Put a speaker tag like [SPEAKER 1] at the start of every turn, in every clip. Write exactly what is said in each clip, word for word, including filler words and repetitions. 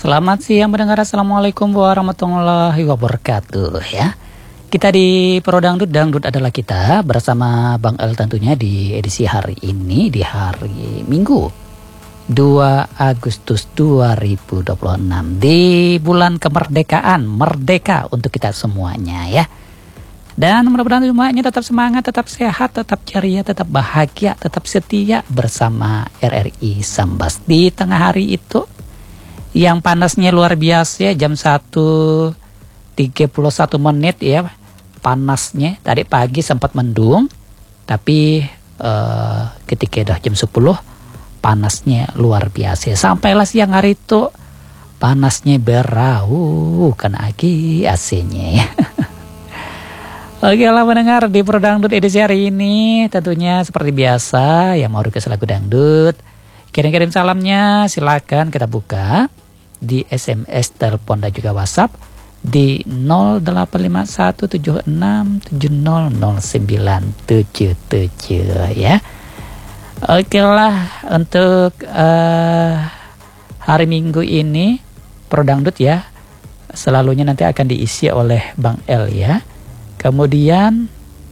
[SPEAKER 1] Selamat siang mendengar. Assalamualaikum warahmatullahi wabarakatuh ya. Kita di Pro Dangdut, Dangdut adalah kita bersama Bang El tentunya di edisi hari ini di hari Minggu dua Agustus dua ribu dua puluh enam di bulan kemerdekaan, merdeka untuk kita semuanya ya. Dan mudah-mudahan semuanya tetap semangat, tetap sehat, tetap ceria, tetap bahagia, tetap setia bersama R R I Sambas di tengah hari itu yang panasnya luar biasa ya, jam satu tiga puluh satu menit ya panasnya. Tadi pagi sempat mendung, tapi uh, ketika udah jam sepuluh panasnya luar biasa. Sampailah siang hari itu panasnya berau kan lagi A C-nya ya. Oke lah mendengar di Pro Dangdut edisi hari ini tentunya seperti biasa yang mau request lagu dangdut, kirim-kirim salamnya silakan kita buka di S M S, telepon dan juga WhatsApp di nol delapan lima satu tujuh enam tujuh nol nol sembilan tujuh tujuh ya. Oke lah untuk uh, hari Minggu ini Pro Dangdut ya selalunya nanti akan diisi oleh Bang El ya. Kemudian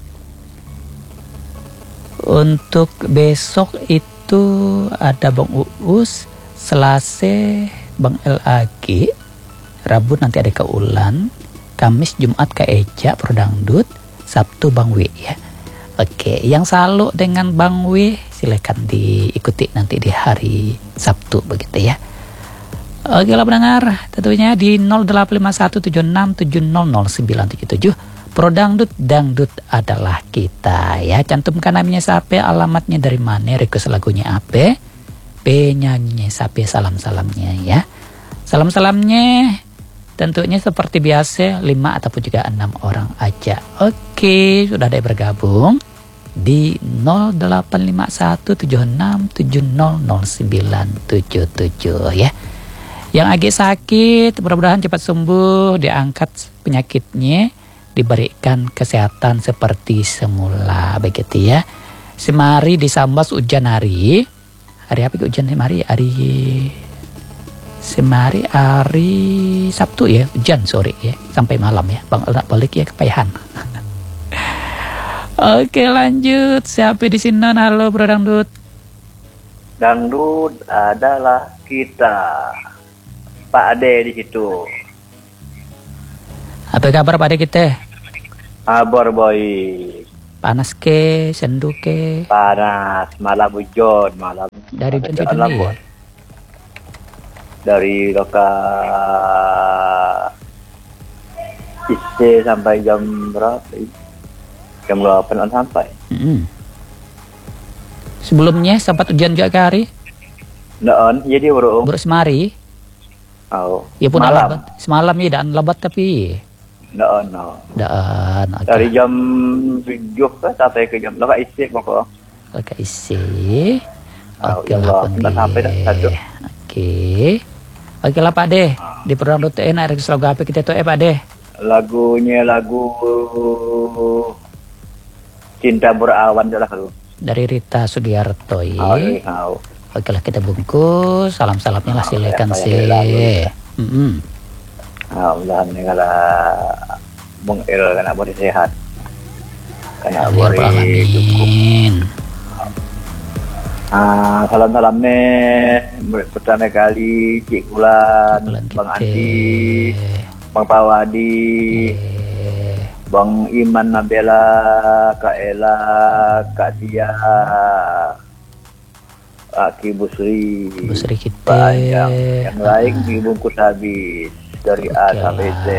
[SPEAKER 1] untuk besok itu ada Bang Uus, Selasa Bang El Agi, Rabu nanti ada Kak Ulan, Kamis Jumat Kak Eja Pro Dangdut, Sabtu Bang W ya. Oke, yang selalu dengan Bang W silakan diikuti nanti di hari Sabtu begitu ya. Oke lah pendengar, tentunya di nol delapan lima satu tujuh enam tujuh nol nol sembilan tujuh tujuh Pro Dangdut, Dangdut adalah kita ya. Cantumkan namanya siapa, alamatnya dari mana, request lagunya apa, penyanyinya siapa, salam-salamnya ya. Salam-salamnya tentunya seperti biasa lima ataupun juga enam orang aja. Oke, sudah ada yang bergabung di nol delapan lima satu tujuh enam tujuh nol nol sembilan tujuh tujuh ya. Yang agak sakit mudah-mudahan cepat sembuh, diangkat penyakitnya, diberikan kesehatan seperti semula begitu ya. Semari di Sambas hujan hari. Hari apa hujan semari? Hari Semari hari Sabtu ya, hujan sore ya sampai malam ya. Bang El balik ya ke Payahan. Oke lanjut, siapa di sini? Halo Bro Dangdut.
[SPEAKER 2] Dangdut adalah kita. Pak Ade di situ.
[SPEAKER 1] Apa kabar Pak Ade kita?
[SPEAKER 2] Kabar boy.
[SPEAKER 1] Panas ke, sendu ke?
[SPEAKER 2] Panas, malam hujan, malam.
[SPEAKER 1] Dari hujan itu ya?
[SPEAKER 2] Dari loka isi sampai jam berapa? Jam delapan sampai.
[SPEAKER 1] Mm-hmm. Sebelumnya sempat hujan juga ke hari?
[SPEAKER 2] Nggak, jadi bro.
[SPEAKER 1] Baru semari?
[SPEAKER 2] Oh.
[SPEAKER 1] Ya pun
[SPEAKER 2] malam.
[SPEAKER 1] Alabat. Semalam ya dan lebat tapi.
[SPEAKER 2] Nggak, no.
[SPEAKER 1] Dan okay.
[SPEAKER 2] Dari jam tujuh ke sampai ke jam loka isi pokok.
[SPEAKER 1] Loka isi. Oke lah
[SPEAKER 2] Pak sampai dah satu.
[SPEAKER 1] Oke. Oke lah Pak De. Di program Dut enak request lagu apa kita tuh eh Pak De?
[SPEAKER 2] Lagunya lagu Cinta Berawan adalah lagu
[SPEAKER 1] dari Rita Sugiarto ya.
[SPEAKER 2] Oh, oh.
[SPEAKER 1] Oke lah kita bungkus. Salam-salamnya lah silakan sih. Heeh.
[SPEAKER 2] Alhamdulillah kalau Bung El kena beri sehat. Kena
[SPEAKER 1] beri cukup. Ah,
[SPEAKER 2] salam-salamnya pertama kali Cik Kulan, Bang Andi, Bang Pawadi, eh. Bang Iman Nabela, Kak Ela, Kak Tia, Aki Busri,
[SPEAKER 1] Busri kita.
[SPEAKER 2] Banyak yang lain ah. dibungkus habis dari okay A sampai Z.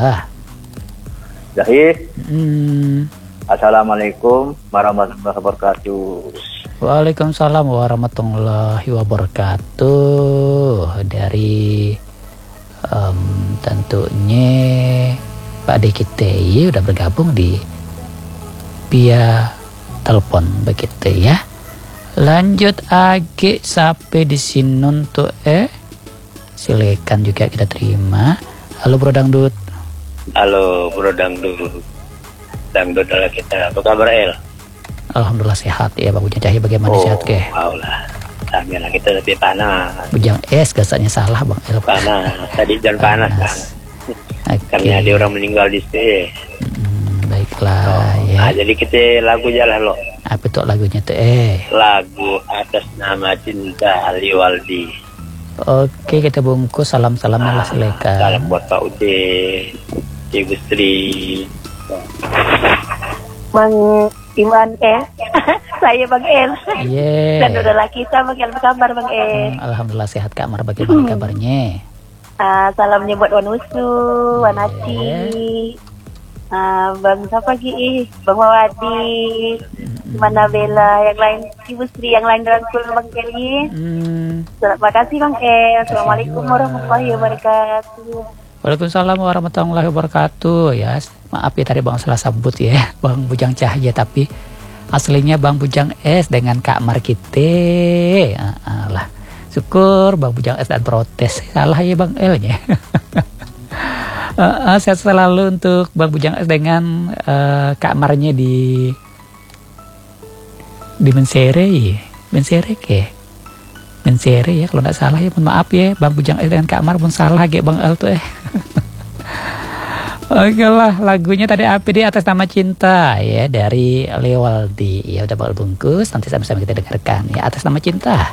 [SPEAKER 2] Zahir. Hmm. Assalamualaikum warahmatullahi wabarakatuh.
[SPEAKER 1] Waalaikumsalam warahmatullahi wabarakatuh. Dari um, tentunya Pak De kita ya udah bergabung di via telepon begitu ya. Lanjut age sampai di sini untuk eh silakan juga kita terima. Halo Bro Dangdut.
[SPEAKER 2] Halo Bro Dangdut. Dangdut adalah kita. Apa kabar El?
[SPEAKER 1] Alhamdulillah sehat ya Bang Ujan Cahya, bagaimana
[SPEAKER 2] oh,
[SPEAKER 1] sehat ke?
[SPEAKER 2] Allah. Sambil kita lebih panas.
[SPEAKER 1] Bujang es gasanya salah Bang El.
[SPEAKER 2] Panas. Tadi jam panas kan.
[SPEAKER 1] Okay.
[SPEAKER 2] Karena ada orang meninggal di sini.
[SPEAKER 1] Hmm, baiklah
[SPEAKER 2] Oh,
[SPEAKER 1] ya.
[SPEAKER 2] nah, jadi kita lagu jalan lo.
[SPEAKER 1] Apa tuh lagunya tuh eh?
[SPEAKER 2] Lagu Atas Nama Cinta Ali Waldi.
[SPEAKER 1] Oke, kita bungkus salam-salamnya lah silakan.
[SPEAKER 2] Salam buat Pak Ude, Ibu Sri.
[SPEAKER 3] Bang Iman eh saya Bang El.
[SPEAKER 1] Iya.
[SPEAKER 3] Dan udahlah kita Bang El, apa kabar Bang El?
[SPEAKER 1] Hmm, Alhamdulillah sehat Kak Mar, bagaimana kabarnya?
[SPEAKER 3] Ah, salamnya buat Wan Usu, Wan Aci, ah, Bang siapa lagi? Bang Mawadi, Mana Bella, yang lain Ibu Sri, yang lain rangkul Bang El.
[SPEAKER 1] Hmm.
[SPEAKER 3] Terima kasih Bang El. Assalamualaikum warahmatullahi wabarakatuh.
[SPEAKER 1] Waalaikumsalam warahmatullahi wabarakatuh ya. Maaf ya tadi Bang salah sebut ya Bang Bujang Cahya, tapi aslinya Bang Bujang Es dengan Kak Mar kita. Ah, lah. Syukur Bang Bujang Es dan protes. Salah ya Bang El nya. uh, uh, Sehat selalu untuk Bang Bujang Es dengan uh, Kak Marnya di di Mensere ya. Mensere ke Mensere ya kalau tidak salah ya. Mohon maaf ya Bang Bujang Es dengan Kak Mar pun salah ya Bang El tuh eh. Oke lah, lagunya tadi apa di Atas Nama Cinta ya dari Lewaldi. Ya udah bakal bungkus, nanti sama-sama kita dengarkan ya Atas Nama Cinta.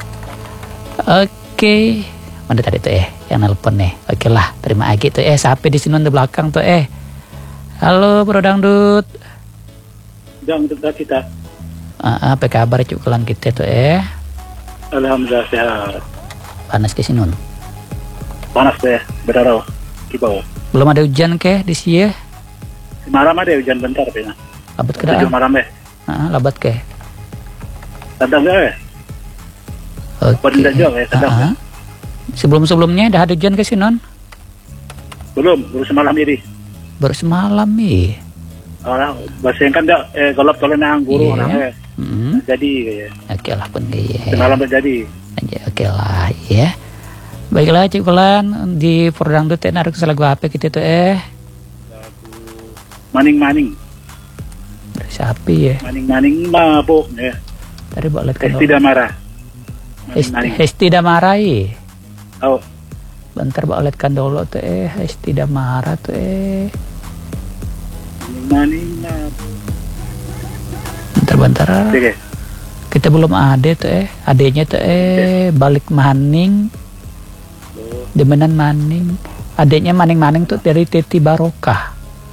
[SPEAKER 1] Oke, mana tadi tuh eh yang nelpon nih. Oke lah, terima kasih tuh eh sampai di sini di belakang tuh eh. Halo Bro Dangdut.
[SPEAKER 4] Dangdut kita.
[SPEAKER 1] Ah, apa kabar cukulan kita tuh eh?
[SPEAKER 4] Alhamdulillah sehat.
[SPEAKER 1] Panas ke sini.
[SPEAKER 4] Panas deh, berdarah di bawah.
[SPEAKER 1] Belum ada hujan ke di sini?
[SPEAKER 4] Malam ada hujan bentar pena.
[SPEAKER 1] Labat ke
[SPEAKER 4] Tujuh malam deh.
[SPEAKER 1] Ah, labat ke.
[SPEAKER 4] Sedang deh.
[SPEAKER 1] Oke.
[SPEAKER 4] Pada juga ya, sedang.
[SPEAKER 1] Ah, sebelum-sebelumnya dah ada hujan ke sini non?
[SPEAKER 4] Belum, baru semalam ini.
[SPEAKER 1] Baru semalam nih.
[SPEAKER 4] Orang bahasa kan dah eh, golop kalau nang guru
[SPEAKER 1] Iya.
[SPEAKER 4] orang eh.
[SPEAKER 1] Hmm.
[SPEAKER 4] Jadi ya.
[SPEAKER 1] Oke lah pun kayak.
[SPEAKER 4] Semalam terjadi.
[SPEAKER 1] Oke lah ya. Baiklah Cik Kulan di Prodang Dut ada lagu apa kita tuh eh?
[SPEAKER 4] Maning-maning.
[SPEAKER 1] Dari siapa ya?
[SPEAKER 4] Maning-maning mabuk ya.
[SPEAKER 1] Tadi bawa lihat kan.
[SPEAKER 4] Eh, tidak marah.
[SPEAKER 1] Hesti
[SPEAKER 4] Maning-maning.
[SPEAKER 1] Hesti dah marah ya.
[SPEAKER 4] Oh,
[SPEAKER 1] Bentar bawa lihat kan dulu tuh eh. Hesti dah marah tuh eh.
[SPEAKER 4] maning-maning mabuk.
[SPEAKER 1] Bentar-bentar.
[SPEAKER 4] Oke.
[SPEAKER 1] Kita belum ada tuh eh. Adanya tuh eh balik maning. Demenan maning. Adanya maning-maning tuh dari Titi Barokah.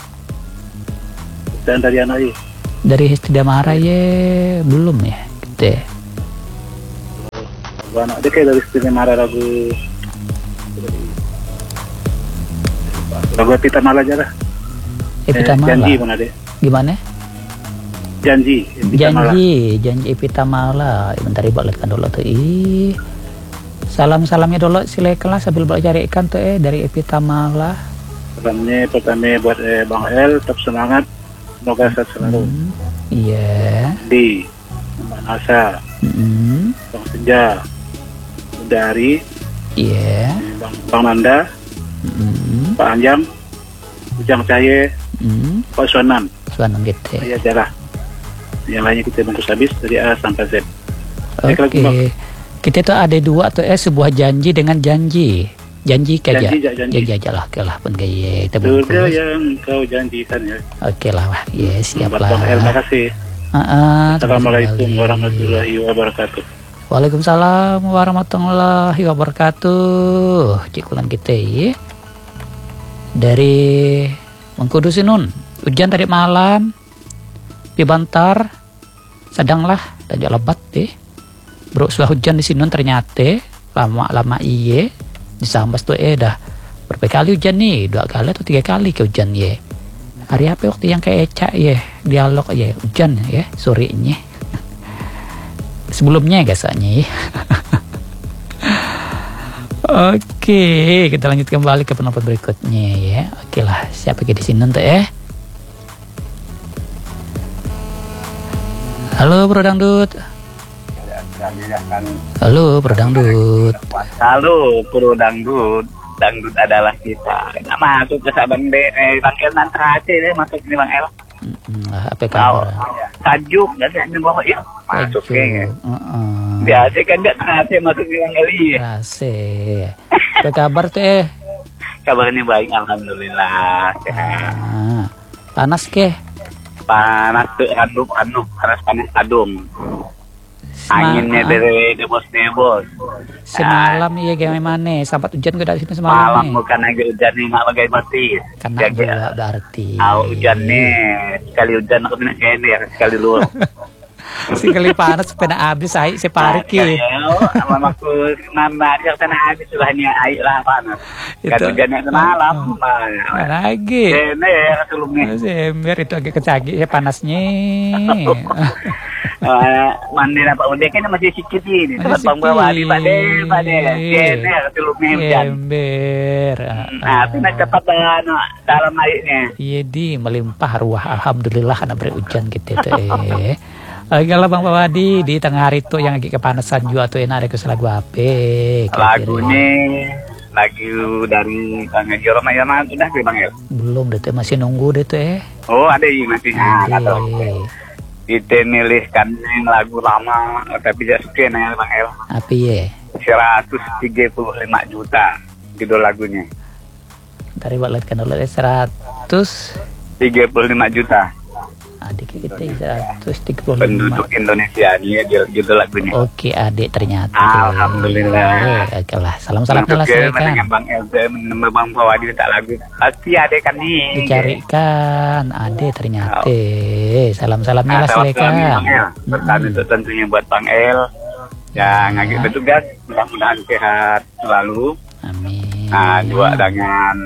[SPEAKER 4] Dan dari anak ini.
[SPEAKER 1] Dari Hesti dah marah ya. Belum ya kita.
[SPEAKER 4] Anak dia kayak dari istrinya marah lagu. Lagu Pita Mala aja lah.
[SPEAKER 1] Epita
[SPEAKER 4] Eh,
[SPEAKER 1] Mala.
[SPEAKER 4] janji pun ada.
[SPEAKER 1] Gimana?
[SPEAKER 4] Janji. Pita Mala.
[SPEAKER 1] Janji, janji Epita Mala. Bentar ibu lihatkan dulu tuh. Ih. Salam-salamnya dulu silakan lah sambil bawa cari ikan tuh eh dari Epita Mala.
[SPEAKER 4] Salamnya pertama buat eh, Bang El, tetap semangat. Semoga sehat selalu.
[SPEAKER 1] Hmm. Iya.
[SPEAKER 4] Di Mbak Nasa,
[SPEAKER 1] Hmm.
[SPEAKER 4] Bang Senja, Bunda Ari,
[SPEAKER 1] Iya.
[SPEAKER 4] Bang, Bang Nanda,
[SPEAKER 1] Hmm.
[SPEAKER 4] Pak Anjam, Bujang Cahye,
[SPEAKER 1] Hmm.
[SPEAKER 4] Pak Suanan.
[SPEAKER 1] Suanam gitu.
[SPEAKER 4] Saya jalan. Yang lainnya kita bungkus habis dari A sampai Z. Baik,
[SPEAKER 1] Oke.
[SPEAKER 4] lagi, Bang.
[SPEAKER 1] Kita tuh ada dua tuh eh sebuah janji dengan janji. Janji aja.
[SPEAKER 4] Janji, janji.
[SPEAKER 1] Janji aja lah. Oke lah pun kayak kita
[SPEAKER 4] Surga
[SPEAKER 1] bungkus.
[SPEAKER 4] yang kau janjikan ya.
[SPEAKER 1] Oke lah, wah. Iya, siap
[SPEAKER 4] Buat Bang El,
[SPEAKER 1] lah.
[SPEAKER 4] makasih.
[SPEAKER 1] Ah, ah,
[SPEAKER 4] Assalamualaikum
[SPEAKER 1] terima kasih.
[SPEAKER 4] warahmatullahi wabarakatuh.
[SPEAKER 1] Waalaikumsalam warahmatullahi wabarakatuh. Cikulan kita ya. Dari Mengkudu Sinun. Hujan tadi malam. Di Bantar. Sedanglah dan juga lebat deh. Bro, sudah hujan di Sinun ternyata. Lama-lama iye. Disambas tuh eh dah. Berapa kali hujan nih? Dua kali atau tiga kali ke hujan ya. Hari apa waktu yang kayak Eca ya. Dialog ya. Hujan ya. Sorenya. Sebelumnya gasanya ya. Oke, kita lanjut kembali ke penonton berikutnya ya. Oke lah, siapa di sini tuh ya? Halo Bro Dangdut. Halo Bro Dangdut.
[SPEAKER 2] Halo, Puro Dangdut. Dangdut adalah kita. Kita masuk ke Sabang B, eh, Bang El nanti aja deh masuk ini Bang El.
[SPEAKER 1] Mm-mm, apa
[SPEAKER 2] Tahu.
[SPEAKER 1] kabar?
[SPEAKER 2] Tajuk nanti ini bawa ya. Masuk ke.
[SPEAKER 1] Heeh.
[SPEAKER 2] Biasa kan enggak nasi masuk yang kali.
[SPEAKER 1] Rase. Apa kabar tuh eh?
[SPEAKER 2] Kabarnya baik alhamdulillah. Sehat.
[SPEAKER 1] Ah, panas ke?
[SPEAKER 2] Panas tuh adum anu panas panas adum. Anginnya
[SPEAKER 1] Sema-
[SPEAKER 2] dari debos-debos.
[SPEAKER 1] Semalam iya gimana? Sampai hujan gak dari sini semalam
[SPEAKER 2] Malam
[SPEAKER 1] nih?
[SPEAKER 2] bukan lagi hujan nih nggak bagai mati.
[SPEAKER 1] Kena
[SPEAKER 2] Jaga.
[SPEAKER 1] juga berarti.
[SPEAKER 2] Ah hujan nih sekali hujan aku pindah kene sekali luar.
[SPEAKER 1] Sekali panas sepeda habis air separik
[SPEAKER 2] Ya,
[SPEAKER 1] ya.
[SPEAKER 2] sama aku nambah yang sana habis sulahnya air lah panas.
[SPEAKER 1] Itu.
[SPEAKER 2] Kan hujannya semalam.
[SPEAKER 1] Mana lagi?
[SPEAKER 2] Kene ya sebelumnya.
[SPEAKER 1] Sember itu agak kecagi ya panasnya.
[SPEAKER 2] Mandi dapat udah kan masih sikit ini.
[SPEAKER 1] Masih
[SPEAKER 2] Tempat pembawa di
[SPEAKER 1] sikit.
[SPEAKER 2] pade pade. Kene sebelumnya hujan.
[SPEAKER 1] Ember.
[SPEAKER 2] Nah, tapi nak cepat anu dalam airnya.
[SPEAKER 1] Iya di melimpah ruah alhamdulillah karena beri hujan gitu tuh eh. Oke lah Bang Pawadi di tengah hari tuh yang lagi kepanasan juga tuh enak ada ke lagu apa?
[SPEAKER 2] Lagunya lagu dari Bang Haji Ramayana sudah ke Bang El?
[SPEAKER 1] Belum deh tuh masih nunggu deh tuh eh.
[SPEAKER 2] Oh ada ini masih. Nah,
[SPEAKER 1] Ada.
[SPEAKER 2] kata kita milihkan yang lagu lama tapi tidak sekian ya Bang El.
[SPEAKER 1] Apa ya?
[SPEAKER 2] seratus tiga puluh lima juta judul lagunya.
[SPEAKER 1] Dari buat lihat kan dulu seratus
[SPEAKER 2] tiga puluh lima juta
[SPEAKER 1] adik kita seratus tiga puluh lima.
[SPEAKER 2] penduduk Indonesia ini judul, judul lagunya.
[SPEAKER 1] Oke adik ternyata.
[SPEAKER 2] Alhamdulillah.
[SPEAKER 1] Eh, Oke lah salam salam
[SPEAKER 2] Untuk
[SPEAKER 1] lah
[SPEAKER 2] ke
[SPEAKER 1] silakan.
[SPEAKER 2] dengan Bang El nama Bang Pawadi tak lagu. Pasti ada kan nih.
[SPEAKER 1] Dicarikan adik ternyata. Salam salamnya lah
[SPEAKER 2] Nah,
[SPEAKER 1] silakan.
[SPEAKER 2] Bang El. Pertama itu tentunya buat Bang El yang lagi bertugas, mudah-mudahan sehat selalu.
[SPEAKER 1] Amin.
[SPEAKER 2] Nah, dua dengan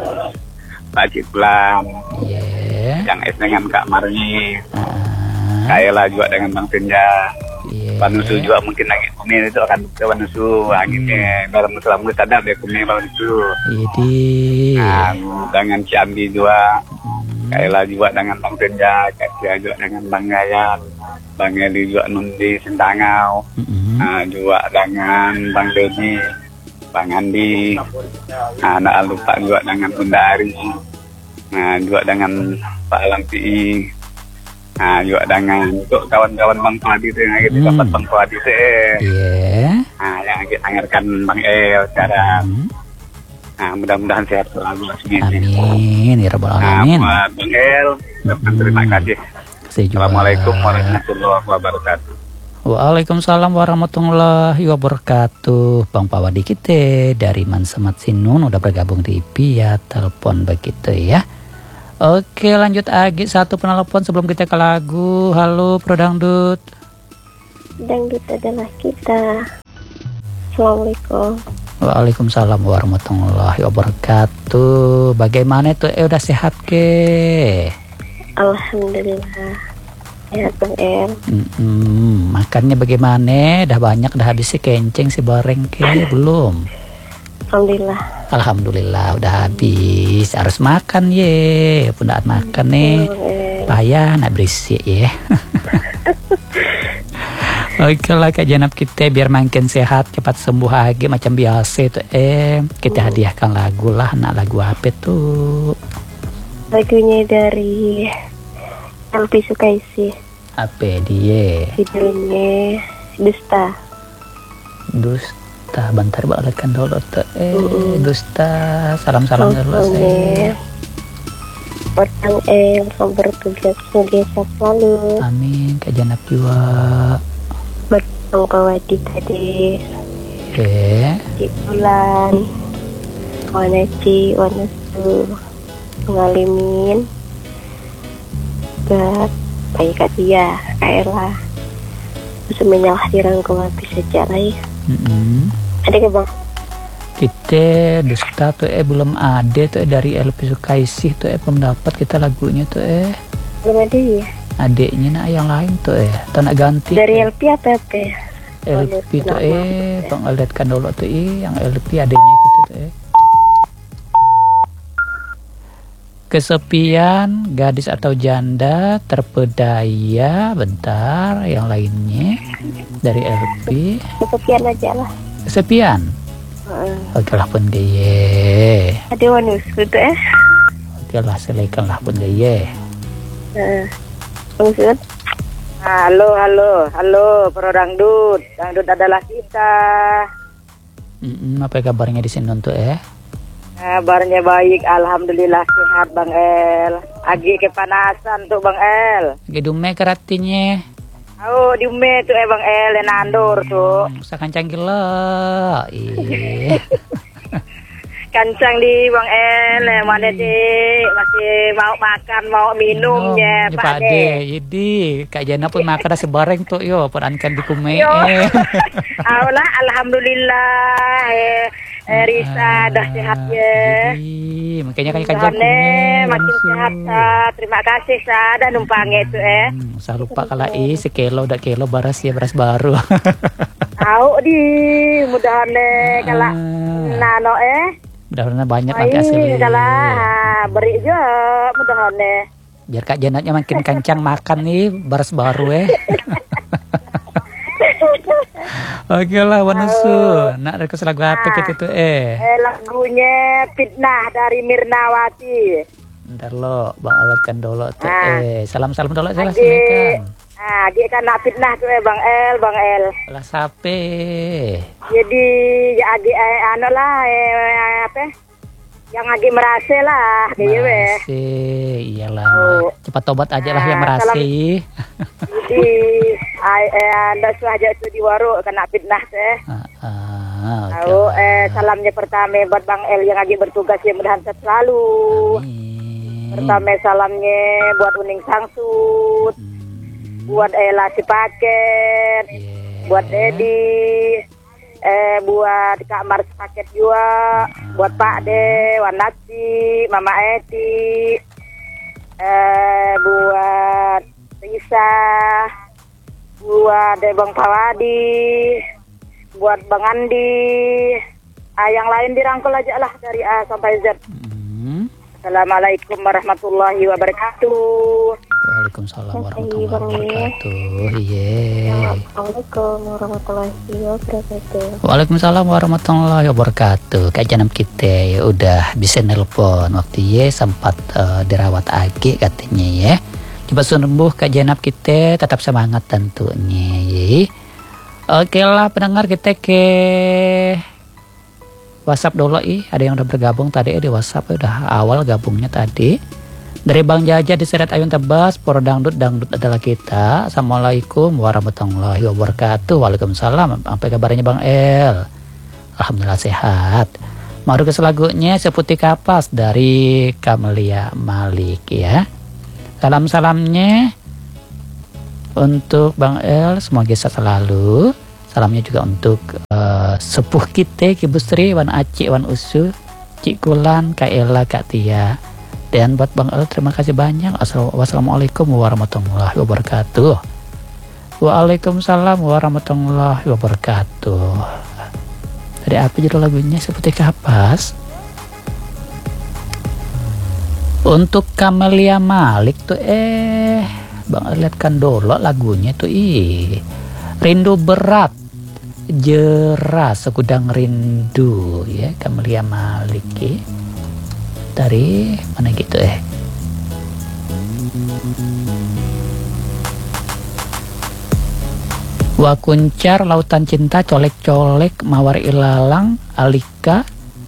[SPEAKER 2] Pak Ciplam,
[SPEAKER 1] Iya.
[SPEAKER 2] yang es dengan Kak Marni,
[SPEAKER 1] Ah,
[SPEAKER 2] Kaela juga dengan Bang Senja,
[SPEAKER 1] iya.
[SPEAKER 2] Panusu juga mungkin lagi kuning itu akan ke Panusu, anginnya dalam Islam kita ada dia kuning Panusu.
[SPEAKER 1] Iya di.
[SPEAKER 2] Nah, dengan Ciambi juga, Kaela juga dengan Bang Senja, Kasia juga dengan Bang Gayan, Bang Eli juga Nundi Sentangau,
[SPEAKER 1] Mm-mm.
[SPEAKER 2] nah, juga dengan Bang Dedi, Bang Andi, nah, nak lupa juga dengan Bunda Ari, nah, juga dengan Pak Alang P I, nah, juga dengan untuk kawan-kawan Bang Padi itu yang lagi
[SPEAKER 1] Hmm.
[SPEAKER 2] dapat Bang Padi itu,
[SPEAKER 1] Iya.
[SPEAKER 2] nah, yang lagi anggarkan Bang El sekarang,
[SPEAKER 1] Hmm.
[SPEAKER 2] nah, mudah-mudahan sehat selalu semuanya.
[SPEAKER 1] Amin ya rabbal
[SPEAKER 2] Nah,
[SPEAKER 1] alamin.
[SPEAKER 2] buat Bang El, ucapkan terima kasih.
[SPEAKER 1] Saya juga.
[SPEAKER 2] Assalamualaikum warahmatullahi wabarakatuh.
[SPEAKER 1] Waalaikumsalam warahmatullahi wabarakatuh. Bang Pawadi kita dari Mansemat Sinun udah bergabung di via telepon begitu ya. Oke lanjut Agi satu penelpon sebelum kita ke lagu. Halo Pro Dangdut.
[SPEAKER 3] Dangdut adalah kita. Assalamualaikum.
[SPEAKER 1] Waalaikumsalam warahmatullahi wabarakatuh. Bagaimana tuh eh udah sehat ke?
[SPEAKER 3] Alhamdulillah. Sehat Bang El.
[SPEAKER 1] Mm-mm. Makannya bagaimana? Dah banyak dah habis si kencing si bareng ke belum?
[SPEAKER 3] Alhamdulillah.
[SPEAKER 1] Alhamdulillah udah habis. Harus makan ye. Pundaan makan nih.
[SPEAKER 3] Bang El.
[SPEAKER 1] Payah nak berisik ya. Oke lah Kak Janab kita biar makin sehat cepat sembuh lagi macam biasa itu eh kita hadiahkan lagu lah. Nak lagu apa tuh?
[SPEAKER 3] Lagunya dari Elvi Sukaisi.
[SPEAKER 1] Apa dia?
[SPEAKER 3] Judulnya Dusta.
[SPEAKER 1] Dusta. Bentar balikan dulu tuh eh
[SPEAKER 3] Mm-mm.
[SPEAKER 1] Dusta. Salam salam dulu saya.
[SPEAKER 3] Pokoknya buat Bang El selamat bertugas semoga sehat selalu.
[SPEAKER 1] Amin Kak Janab juga.
[SPEAKER 3] Buat Bang Pawadi tadi,
[SPEAKER 1] Oke.
[SPEAKER 3] Cik Bulan, Wanaci, Wanasu, Pengalimin, buat bayi Kak Tia, Kak Ella, semuanya lah dirangkum habis saja lah ya.
[SPEAKER 1] Mm-mm.
[SPEAKER 3] Ada ke Bang?
[SPEAKER 1] Kita Dusta tuh eh belum ada tuh eh, dari Elvi Sukaisi tuh eh belum dapat kita lagunya tuh eh
[SPEAKER 3] Belum ada ya?
[SPEAKER 1] adiknya nah yang lain tuh eh atau nak ganti
[SPEAKER 3] Dari
[SPEAKER 1] tuh.
[SPEAKER 3] L P apa apa?
[SPEAKER 1] Elvi tuh eh pengeletkan dulu tuh eh yang Elvi adiknya gitu tuh eh kesepian gadis atau janda terpedaya bentar yang lainnya dari Elvi
[SPEAKER 3] Kesepian aja lah.
[SPEAKER 1] kesepian
[SPEAKER 3] Uh,
[SPEAKER 1] oke lah pun gaya
[SPEAKER 3] ada Wanus gitu eh.
[SPEAKER 1] oke lah selekan lah pun gaya
[SPEAKER 3] Eh, Usun.
[SPEAKER 5] Halo, halo, halo, Pro Dangdut. Dangdut adalah kita.
[SPEAKER 1] Mm-mm, apa kabarnya di sini untuk eh?
[SPEAKER 5] Kabarnya baik, alhamdulillah sehat Bang El. Agi kepanasan tuh Bang El.
[SPEAKER 1] Gedume keratinya.
[SPEAKER 5] Oh, di ume tuh eh Bang El, nandur tuh.
[SPEAKER 1] Hmm, sakan gila. Iya.
[SPEAKER 5] Kancang di Bang El, eh, mana deh masih mau makan, mau minumnya
[SPEAKER 1] Minum,
[SPEAKER 5] Pak
[SPEAKER 1] Pak
[SPEAKER 5] De.
[SPEAKER 1] Jadi Kak Jana pun makan dah sebareng tuh yo, perankan di kume.
[SPEAKER 5] Yo.
[SPEAKER 1] Eh.
[SPEAKER 5] Allah, alhamdulillah. Eh, eh, Risa dah sehat ya.
[SPEAKER 1] Jadi makanya kan kanjang
[SPEAKER 5] Sane,
[SPEAKER 1] kume.
[SPEAKER 5] makin sehat sa. Terima kasih sa, dah numpangnya itu eh.
[SPEAKER 1] Hmm, usah lupa kalau i sekilo udah kilo beras ya beras baru.
[SPEAKER 5] Tahu di mudahan deh kalau
[SPEAKER 1] Ah,
[SPEAKER 5] nano eh.
[SPEAKER 1] mudah-mudahan banyak lagi
[SPEAKER 5] Baik,
[SPEAKER 1] hasilnya.
[SPEAKER 5] kalau ah, beri juga mudahan deh.
[SPEAKER 1] Biar Kak Janatnya makin kencang makan nih beras baru eh. Oke lah Wanusu. Nak request lagu apa kita tuh eh?
[SPEAKER 5] Eh lagunya Fitnah dari Mirnawati.
[SPEAKER 1] Ntar lo Bang alatkan dulu tuh
[SPEAKER 5] Ah.
[SPEAKER 1] eh. Salam-salam dulu saya
[SPEAKER 5] Agi,
[SPEAKER 1] silakan.
[SPEAKER 5] ah, dia kan nak fitnah tuh eh Bang El, Bang El.
[SPEAKER 1] Lah sape.
[SPEAKER 5] Jadi ya agi eh, anu lah eh, apa? Yang agi merasa lah, gitu weh.
[SPEAKER 1] Masih iyalah.
[SPEAKER 5] Oh.
[SPEAKER 1] Cepat tobat aja lah
[SPEAKER 5] Ah,
[SPEAKER 1] yang
[SPEAKER 5] salam.
[SPEAKER 1] merasi.
[SPEAKER 5] Jadi ai eh anda aja itu di warung kena fitnah teh.
[SPEAKER 1] Ah, ah, oke
[SPEAKER 5] Tahu
[SPEAKER 1] lah.
[SPEAKER 5] eh salamnya pertama buat Bang El yang lagi bertugas ya mudahan sehat selalu.
[SPEAKER 1] Amin.
[SPEAKER 5] Pertama salamnya buat Uning Sangsut,
[SPEAKER 1] Hmm,
[SPEAKER 5] buat Ella si paket,
[SPEAKER 1] yeah.
[SPEAKER 5] buat Dedi, eh buat Kak Mars paket juga, buat Pak De, Wanati, Mama Eti, eh buat Risa, buat Bang Pawadi, buat Bang Andi, ah, yang lain dirangkul aja lah dari A sampai Z.
[SPEAKER 1] Hmm.
[SPEAKER 5] Assalamualaikum warahmatullahi wabarakatuh.
[SPEAKER 1] Waalaikumsalam warahmatullahi wabarakatuh. Iya.
[SPEAKER 3] Assalamualaikum warahmatullahi wabarakatuh.
[SPEAKER 1] Waalaikumsalam warahmatullahi wabarakatuh. Kak Janam kita ya udah bisa nelpon waktu ya sempat uh, dirawat agi katanya ya. Coba sembuh Kak Janab kita, tetap semangat tentunya ya. Oke lah pendengar kita ke WhatsApp dulu ih, ada yang udah bergabung tadi di WhatsApp udah awal gabungnya tadi. Dari Bang Jaja di Seret Ayun Tebas, Pro Dangdut, Dangdut adalah kita. Assalamualaikum warahmatullahi wabarakatuh. Waalaikumsalam. Apa kabarnya Bang El? Alhamdulillah sehat. Mau request lagunya Seputih Kapas dari Kamelia Malik ya. Salam-salamnya untuk Bang El, semoga sehat selalu. Salamnya juga untuk uh, sepuh kita, Ki Busri, Wan Acik, Wan Usu, Cik Kulan, Kak Ella, Kak Tia. Dan buat Bang El terima kasih banyak. Wassalamualaikum warahmatullahi wabarakatuh. Waalaikumsalam warahmatullahi wabarakatuh. Tadi apa judul lagunya? Seputih Kapas. Untuk Kamelia Malik tuh eh Bang El lihatkan dulu lagunya tuh ih. Rindu Berat. Jeras Segudang Rindu ya Kamelia Malik ya. Dari mana gitu eh Wakuncar Lautan Cinta Colek-colek Mawar Ilalang Alika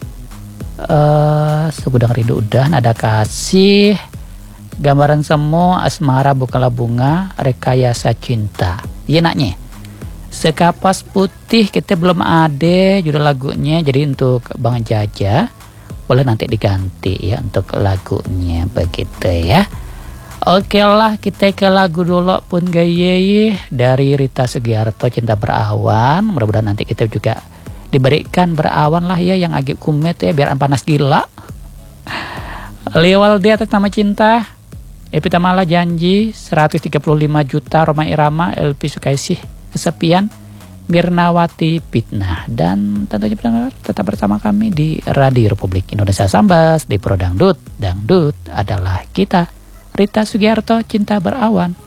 [SPEAKER 1] uh, Segudang Rindu udah Nada Kasih Gambaran Semu Asmara Bukanlah Bunga Rekayasa Cinta iya naknya Sekapas Putih kita belum ada judul lagunya, jadi untuk Bang Jaja boleh nanti diganti ya untuk lagunya begitu ya. Oke lah kita ke lagu dulu pun gaya dari Rita Sugiarto Cinta Berawan. Mudah-mudahan nanti kita juga diberikan berawan lah ya yang agak kumet ya biar panas gila. Liwal dia atas nama cinta. Epita Mala Janji seratus tiga puluh lima juta Roma Irama L P Sukaisih Kesepian Mirnawati Fitnah dan tentunya pendengar tetap bersama kami di Radio Republik Indonesia Sambas di Pro Dangdut. Dangdut adalah kita. Rita Sugiarto Cinta Berawan.